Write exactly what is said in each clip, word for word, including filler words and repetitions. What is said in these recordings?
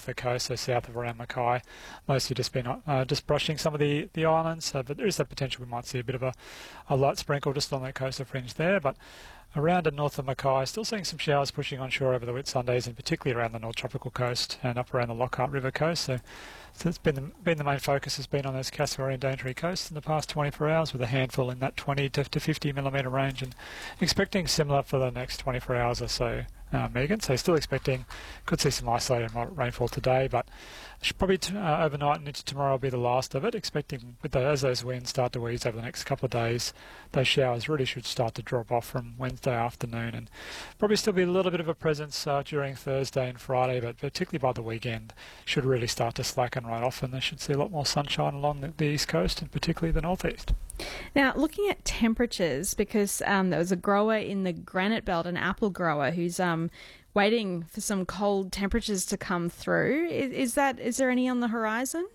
off the coast, so south of around Mackay. Mostly just been uh, just brushing some of the, the islands, uh, but there is that potential we might see a bit of a, a light sprinkle just on that coastal fringe there. But around and north of Mackay, still seeing some showers pushing onshore over the Whitsundays, and particularly around the North Tropical Coast and up around the Lockhart River coast. So, so it's been the, been the main focus has been on those Cassowary and Daintree coasts in the past twenty-four hours, with a handful in that twenty to fifty millimetre range, and expecting similar for the next twenty-four hours or so, uh, Megan. So still expecting, could see some isolated moderate rainfall today, but should probably t uh, overnight and into tomorrow will be the last of it. Expecting with the, as those winds start to ease over the next couple of days, those showers really should start to drop off from Wednesday afternoon, and probably still be a little bit of a presence uh, during Thursday and Friday, but particularly by the weekend should really start to slacken right off, and they should see a lot more sunshine along the, the east coast and particularly the northeast. Now, looking at temperatures, because um, there was a grower in the Granite Belt, an apple grower, who's um, waiting for some cold temperatures to come through. Is, is that is there any on the horizon?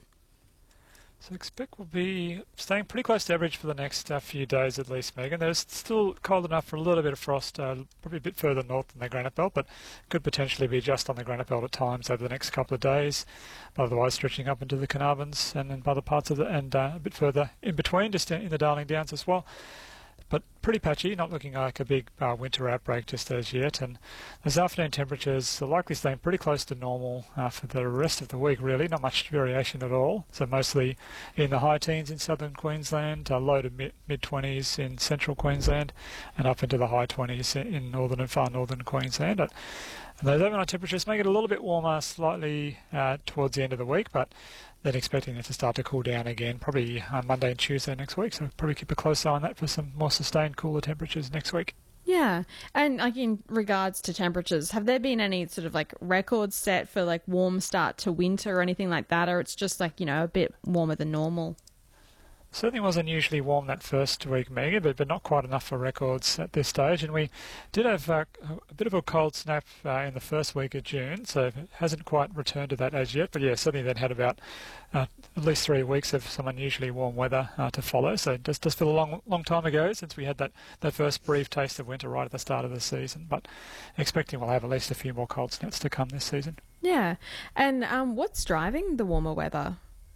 So expect we'll be staying pretty close to average for the next uh, few days at least, Megan. There's still cold enough for a little bit of frost, uh, probably a bit further north than the Granite Belt, but could potentially be just on the Granite Belt at times over the next couple of days. But otherwise stretching up into the Carnarvons and in other parts of the, and uh, a bit further in between, just in the Darling Downs as well. But pretty patchy, not looking like a big uh, winter outbreak just as yet. And those afternoon temperatures are likely staying pretty close to normal uh, for the rest of the week, really. Not much variation at all. So mostly in the high teens in southern Queensland, uh, low to mid, mid-twenties in central Queensland, and up into the high twenties in northern and far northern Queensland. But those overnight temperatures make it a little bit warmer slightly uh, towards the end of the week, but then expecting it to start to cool down again, probably uh, Monday and Tuesday next week. So probably keep a close eye on that for some more sustained cooler temperatures next week. Yeah, and like in regards to temperatures, have there been any sort of like records set for like warm start to winter or anything like that, or it's just like, you know, a bit warmer than normal? Certainly was unusually warm that first week, Megan, but, but not quite enough for records at this stage. And we did have uh, a bit of a cold snap uh, in the first week of June, so it hasn't quite returned to that as yet. But yeah, certainly then had about uh, at least three weeks of some unusually warm weather uh, to follow. So it does, does feel a long, long time ago since we had that, that first brief taste of winter right at the start of the season. But expecting we'll have at least a few more cold snaps to come this season. Yeah, and um, what's driving the warmer weather?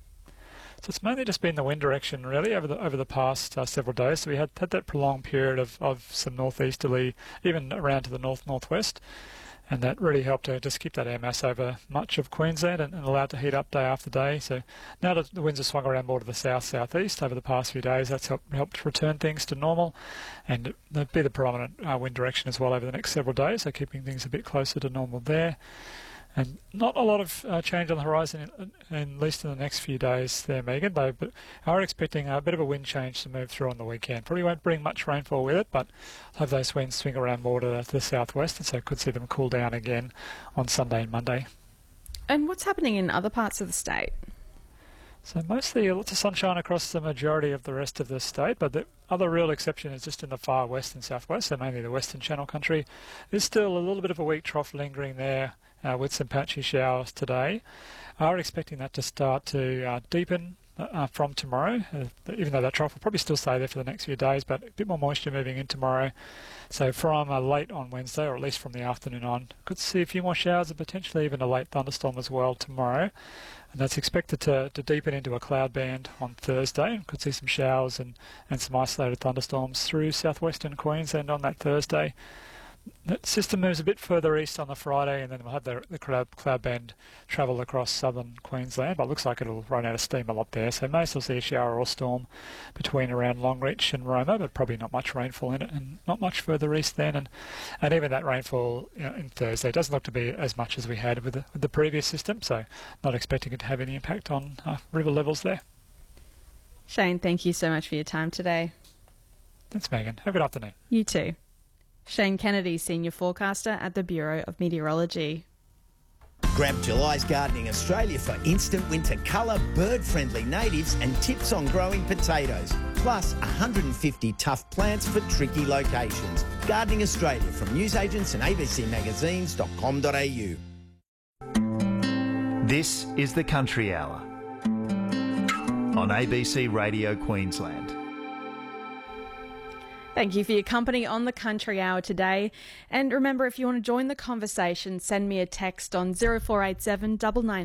So it's mainly just been the wind direction, really, over the over the past uh, several days. So we had had that prolonged period of, of some northeasterly, even around to the north northwest, and that really helped to just keep that air mass over much of Queensland and, and allow it to heat up day after day. So now that the winds have swung around more to the south southeast over the past few days, that's helped helped return things to normal, and that'd be the predominant uh, wind direction as well over the next several days. So keeping things a bit closer to normal there. And not a lot of uh, change on the horizon, in, in, at least in the next few days there, Megan, though, but are expecting a bit of a wind change to move through on the weekend. Probably won't bring much rainfall with it, but have those winds swing around more to the, to the southwest, and so could see them cool down again on Sunday and Monday. And what's happening in other parts of the state? So mostly lots of sunshine across the majority of the rest of the state, but the other real exception is just in the far west and southwest, so mainly the Western Channel country. There's still a little bit of a weak trough lingering there uh, with some patchy showers today. Are expecting that to start to uh, deepen uh, from tomorrow, uh, even though that trough will probably still stay there for the next few days, but a bit more moisture moving in tomorrow. So from uh, late on Wednesday, or at least from the afternoon on, could see a few more showers and potentially even a late thunderstorm as well tomorrow. And that's expected to, to deepen into a cloud band on Thursday. Could see some showers and, and some isolated thunderstorms through southwestern Queensland on that Thursday. The system moves a bit further east on the Friday, and then we'll have the, the cloud, cloud band travel across southern Queensland, but it looks like it'll run out of steam a lot there, so may still see a shower or storm between around Longreach and Roma, but probably not much rainfall in it, and not much further east then, and, and even that rainfall, you know, in Thursday doesn't look to be as much as we had with the, with the previous system, so not expecting it to have any impact on uh, river levels there. Shane, thank you so much for your time today. Thanks, Megan. Have a good afternoon. You too. Shane Kennedy, Senior Forecaster at the Bureau of Meteorology. Grab July's Gardening Australia for instant winter colour, bird-friendly natives and tips on growing potatoes. Plus one hundred fifty tough plants for tricky locations. Gardening Australia from newsagents and a b c magazines dot com dot a u. This is the Country Hour on A B C Radio Queensland. Thank you for your company on the Country Hour today. And remember, if you want to join the conversation, send me a text on zero four eight seven nine nine